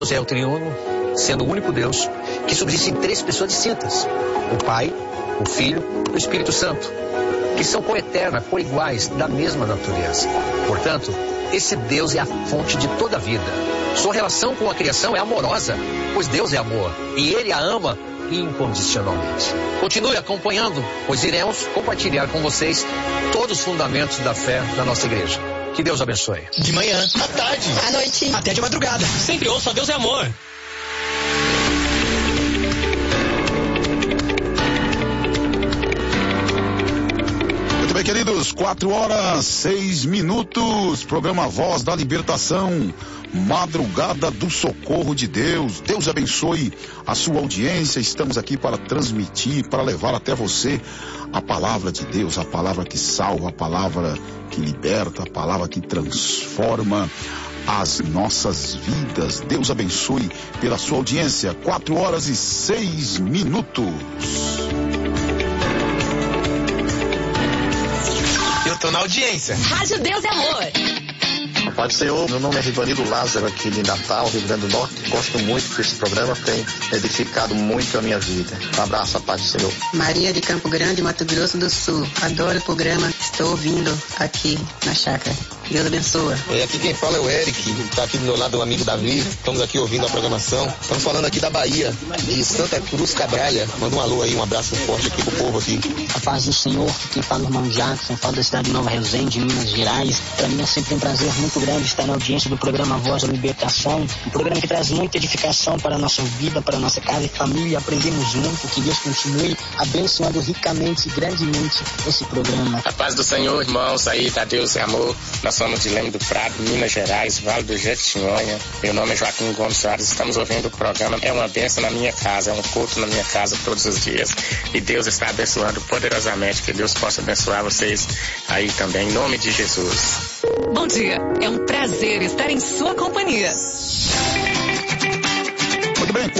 é o triuno, sendo o único Deus que subsiste em três pessoas distintas: o Pai, o Filho e o Espírito Santo, que são coeterna, coiguais, da mesma natureza. Portanto, esse Deus é a fonte de toda a vida. Sua relação com a criação é amorosa, pois Deus é amor e Ele a ama incondicionalmente. Continue acompanhando, pois iremos compartilhar com vocês todos os fundamentos da fé da nossa igreja. Que Deus abençoe. De manhã, à tarde, à noite, até de madrugada. Sempre ouça Deus é amor. Muito bem, queridos, 4h06, programa Voz da Libertação, Madrugada do Socorro de Deus. Deus abençoe a sua audiência. Estamos aqui para transmitir, para levar até você a palavra de Deus, a palavra que salva, a palavra que liberta, a palavra que transforma as nossas vidas. Deus abençoe pela sua audiência. 4h06. Eu tô na audiência. Rádio Deus é Amor. Pai do Senhor, meu nome é Rivanildo Lázaro, aqui de Natal, Rio Grande do Norte. Gosto muito que esse programa tem edificado muito a minha vida. Um abraço, a paz do Senhor. Maria de Campo Grande, Mato Grosso do Sul. Adoro o programa, estou ouvindo aqui na chácara. Deus abençoe. Aqui quem fala é o Eric, está aqui do meu lado o amigo Davi. Estamos aqui ouvindo a programação. Estamos falando aqui da Bahia, de Santa Cruz Cabralha. Manda um alô aí, um abraço forte aqui pro povo aqui. A paz do Senhor, quem fala é o irmão Jackson, fala da cidade de Nova Resende, Minas Gerais. Para mim é sempre um prazer muito grande estar na audiência do programa Voz da Libertação, um programa que traz muita edificação para a nossa vida, para a nossa casa e família. Aprendemos muito, que Deus continue abençoando ricamente e grandemente esse programa. A paz do Senhor, irmãos, aí tá Deus é amor. Nós somos de Leme do Prado, Minas Gerais, Vale do Jequitinhonha. Meu nome é Joaquim Gomes Soares, estamos ouvindo o programa. É uma bênção na minha casa, é um culto na minha casa todos os dias. E Deus está abençoando poderosamente, que Deus possa abençoar vocês aí também, em nome de Jesus. Bom dia, é um prazer estar em sua companhia. Muito bem,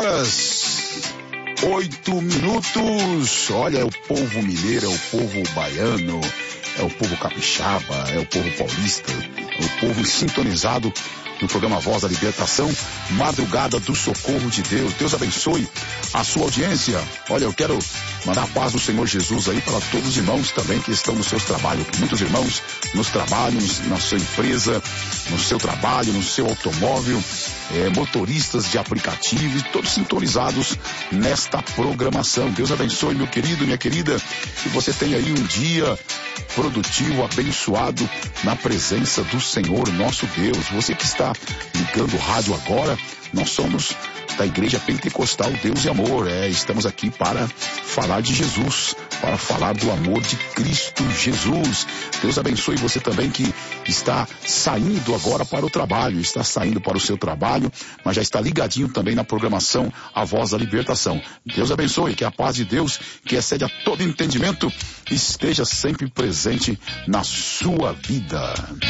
4h08. Olha, é o povo mineiro, é o povo baiano, é o povo capixaba, é o povo paulista, é o povo sintonizado no programa Voz da Libertação, Madrugada do Socorro de Deus. Deus abençoe a sua audiência. Olha, eu quero mandar a paz do Senhor Jesus aí para todos os irmãos também que estão nos seus trabalhos. Muitos irmãos nos trabalhos, na sua empresa, no seu trabalho, no seu automóvel, motoristas de aplicativos, todos sintonizados nesta programação. Deus abençoe, meu querido, minha querida, que você tenha aí um dia produtivo, abençoado na presença do Senhor nosso Deus. Você que está ligando o rádio agora, nós somos da Igreja Pentecostal Deus e Amor. Estamos aqui para falar de Jesus, para falar do amor de Cristo Jesus. Deus abençoe você também que está saindo agora para o trabalho, está saindo para o seu trabalho, mas já está ligadinho também na programação A Voz da Libertação. Deus abençoe, que a paz de Deus, que excede a todo entendimento, esteja sempre presente na sua vida.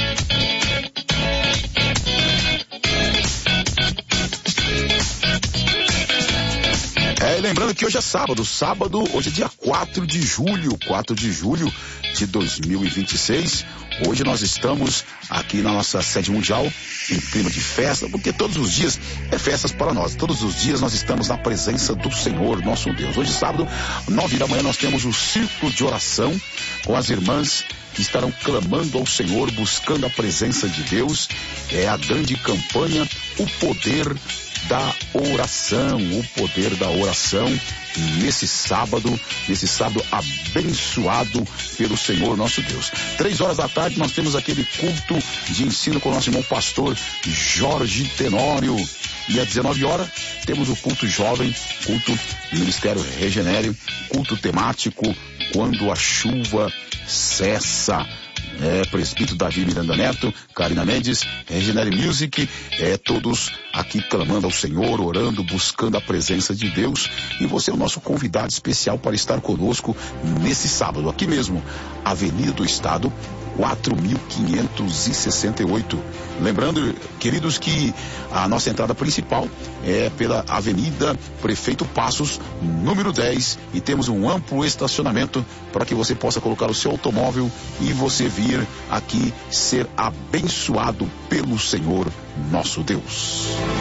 Lembrando que hoje é sábado, hoje é dia 4 de julho de 2026. Hoje nós estamos aqui na nossa sede mundial em clima de festa, porque todos os dias é festas para nós. Todos os dias nós estamos na presença do Senhor, nosso Deus. Hoje sábado, 9 da manhã, nós temos o círculo de oração com as irmãs que estarão clamando ao Senhor, buscando a presença de Deus. É a grande campanha, o poder da oração, nesse sábado abençoado pelo Senhor nosso Deus. 3h da tarde nós temos aquele culto de ensino com o nosso irmão pastor Jorge Tenório, e às 19h temos o culto jovem, culto Ministério Regenere, culto temático Quando a Chuva Cessa. Presbítero Davi Miranda Neto, Karina Mendes, Regenere Music, todos aqui clamando ao Senhor, orando, buscando a presença de Deus. E você é o nosso convidado especial para estar conosco nesse sábado, aqui mesmo, Avenida do Estado, 4.568. Lembrando, queridos, que a nossa entrada principal é pela Avenida Prefeito Passos, número 10, e temos um amplo estacionamento para que você possa colocar o seu automóvel e você vir aqui ser abençoado pelo Senhor nosso Deus.